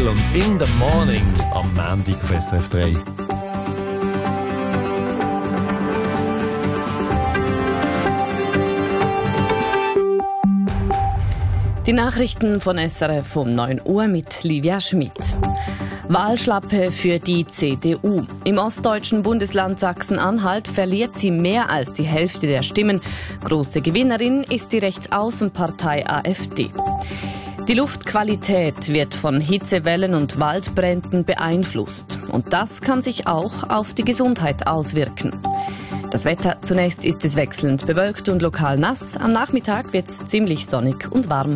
Google und In the Morning am Montag auf SRF 3. Die Nachrichten von SRF um 9 Uhr mit Livia Schmidt. Wahlschlappe für die CDU. Im ostdeutschen Bundesland Sachsen-Anhalt verliert sie mehr als die Hälfte der Stimmen. Große Gewinnerin ist die Rechtsaußenpartei AfD. Die Luftqualität wird von Hitzewellen und Waldbränden beeinflusst. Und das kann sich auch auf die Gesundheit auswirken. Das Wetter: zunächst ist es wechselnd bewölkt und lokal nass. Am Nachmittag wird es ziemlich sonnig und warm.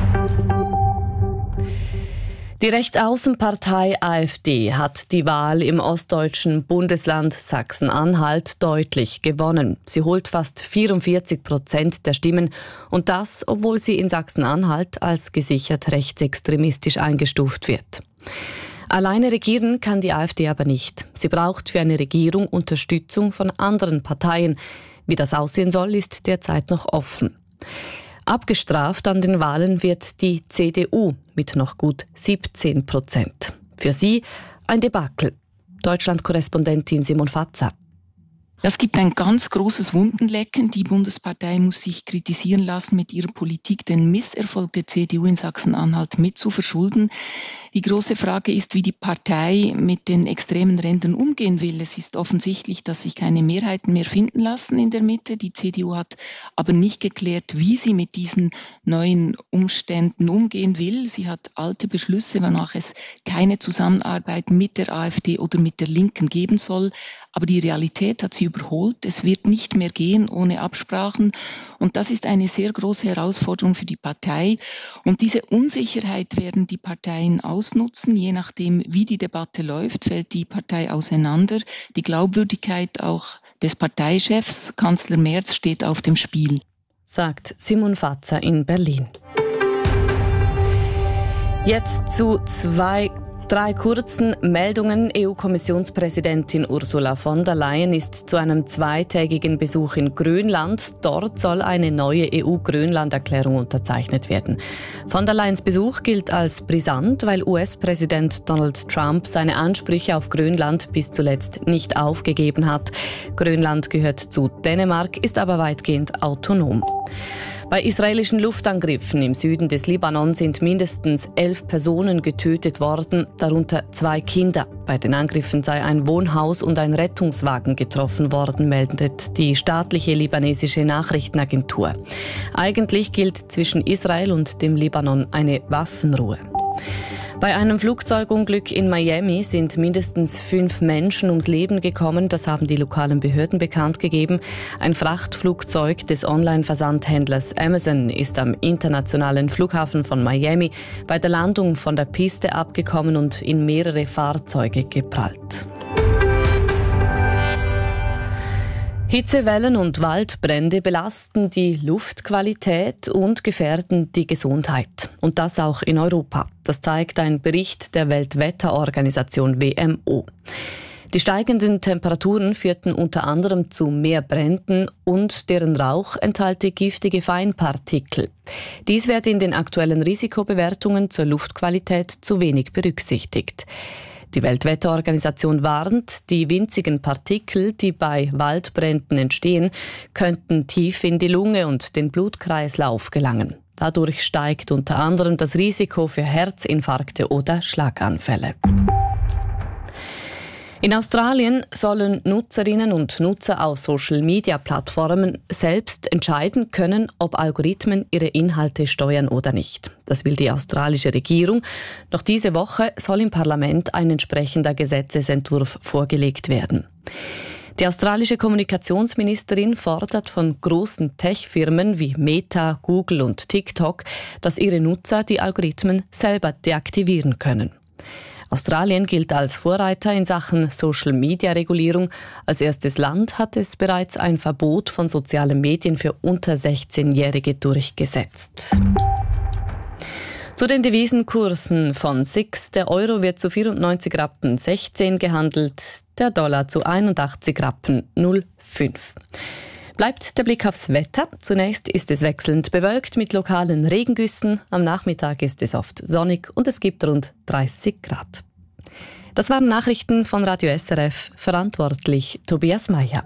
Die Rechtsaußenpartei AfD hat die Wahl im ostdeutschen Bundesland Sachsen-Anhalt deutlich gewonnen. Sie holt fast 44% der Stimmen und das, obwohl sie in Sachsen-Anhalt als gesichert rechtsextremistisch eingestuft wird. Alleine regieren kann die AfD aber nicht. Sie braucht für eine Regierung Unterstützung von anderen Parteien. Wie das aussehen soll, ist derzeit noch offen. Abgestraft an den Wahlen wird die CDU mit noch gut 17%. Für sie ein Debakel. Deutschland-Korrespondentin Simon Fatzer. Es gibt ein ganz großes Wundenlecken. Die Bundespartei muss sich kritisieren lassen, mit ihrer Politik den Misserfolg der CDU in Sachsen-Anhalt mit zu verschulden. Die große Frage ist, wie die Partei mit den extremen Rändern umgehen will. Es ist offensichtlich, dass sich keine Mehrheiten mehr finden lassen in der Mitte. Die CDU hat aber nicht geklärt, wie sie mit diesen neuen Umständen umgehen will. Sie hat alte Beschlüsse, wonach es keine Zusammenarbeit mit der AfD oder mit der Linken geben soll. Aber die Realität hat sie überholt. Es wird nicht mehr gehen ohne Absprachen. Und das ist eine sehr große Herausforderung für die Partei. Und diese Unsicherheit werden die Parteien ausnutzen. Je nachdem, wie die Debatte läuft, fällt die Partei auseinander. Die Glaubwürdigkeit auch des Parteichefs, Kanzler Merz, steht auf dem Spiel, sagt Simon Fatzer in Berlin. Jetzt zu drei kurzen Meldungen. EU-Kommissionspräsidentin Ursula von der Leyen ist zu einem zweitägigen Besuch in Grönland. Dort soll eine neue EU-Grönland-Erklärung unterzeichnet werden. Von der Leyens Besuch gilt als brisant, weil US-Präsident Donald Trump seine Ansprüche auf Grönland bis zuletzt nicht aufgegeben hat. Grönland gehört zu Dänemark, ist aber weitgehend autonom. Bei israelischen Luftangriffen im Süden des Libanon sind mindestens 11 Personen getötet worden, darunter 2 Kinder. Bei den Angriffen sei ein Wohnhaus und ein Rettungswagen getroffen worden, meldet die staatliche libanesische Nachrichtenagentur. Eigentlich gilt zwischen Israel und dem Libanon eine Waffenruhe. Bei einem Flugzeugunglück in Miami sind mindestens 5 Menschen ums Leben gekommen. Das haben die lokalen Behörden bekannt gegeben. Ein Frachtflugzeug des Online-Versandhändlers Amazon ist am internationalen Flughafen von Miami bei der Landung von der Piste abgekommen und in mehrere Fahrzeuge geprallt. Hitzewellen und Waldbrände belasten die Luftqualität und gefährden die Gesundheit. Und das auch in Europa. Das zeigt ein Bericht der Weltwetterorganisation WMO. Die steigenden Temperaturen führten unter anderem zu mehr Bränden und deren Rauch enthalte giftige Feinpartikel. Dies wird in den aktuellen Risikobewertungen zur Luftqualität zu wenig berücksichtigt. Die Weltwetterorganisation warnt, die winzigen Partikel, die bei Waldbränden entstehen, könnten tief in die Lunge und den Blutkreislauf gelangen. Dadurch steigt unter anderem das Risiko für Herzinfarkte oder Schlaganfälle. In Australien sollen Nutzerinnen und Nutzer auf Social-Media-Plattformen selbst entscheiden können, ob Algorithmen ihre Inhalte steuern oder nicht. Das will die australische Regierung. Noch diese Woche soll im Parlament ein entsprechender Gesetzesentwurf vorgelegt werden. Die australische Kommunikationsministerin fordert von großen Tech-Firmen wie Meta, Google und TikTok, dass ihre Nutzer die Algorithmen selber deaktivieren können. Australien gilt als Vorreiter in Sachen Social-Media-Regulierung. Als erstes Land hat es bereits ein Verbot von sozialen Medien für unter 16-Jährige durchgesetzt. Zu den Devisenkursen von SIX. Der Euro wird zu 94 Rappen 16 gehandelt, der Dollar zu 81 Rappen 0,5. Bleibt der Blick aufs Wetter. Zunächst ist es wechselnd bewölkt mit lokalen Regengüssen. Am Nachmittag ist es oft sonnig und es gibt rund 30 Grad. Das waren Nachrichten von Radio SRF. Verantwortlich Tobias Meyer.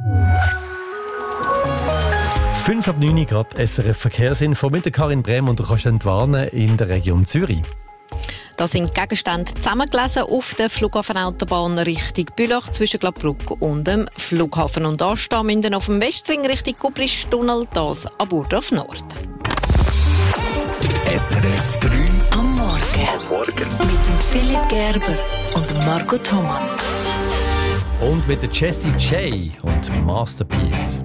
5 ab 9 Grad SRF Verkehrsinfo mit der Karin Brehm und du kannst entwarnen in der Region Zürich. Da sind Gegenstände zusammengelesen auf der Flughafenautobahn Richtung Bülach zwischen Gladbruck und dem Flughafen. Und da stehen wir auf dem Westring Richtung Kubrischtunnel, das an Burdorf Nord. SRF 3 am Morgen. Mit dem Philipp Gerber und dem Marco Thomann. Und mit der Jessie J und Masterpiece.